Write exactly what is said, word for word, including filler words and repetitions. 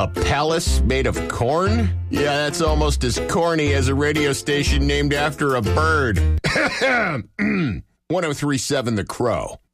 A palace made of corn? Yeah, that's almost as corny as a radio station named after a bird. one oh three point seven The Crow.